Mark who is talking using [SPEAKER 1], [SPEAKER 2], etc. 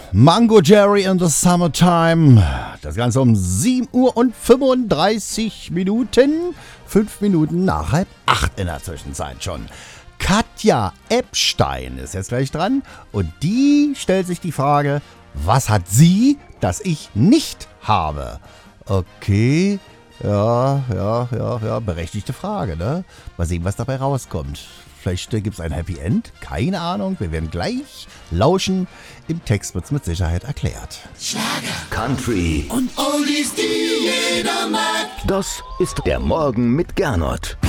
[SPEAKER 1] Mango Jerry in the Summertime. Das Ganze um 7 Uhr und 35 Minuten. 5 Minuten nach 7:30 in der Zwischenzeit schon. Katja Epstein ist jetzt gleich dran und die stellt sich die Frage, was hat sie, das ich nicht habe? Okay, ja, berechtigte Frage, ne? Mal sehen, was dabei rauskommt. Vielleicht gibt es ein Happy End, keine Ahnung. Wir werden gleich lauschen. Im Text wird es mit Sicherheit erklärt.
[SPEAKER 2] Schlager, Country
[SPEAKER 3] und Oldies, die jeder mag.
[SPEAKER 2] Das ist der Morgen mit Gernot.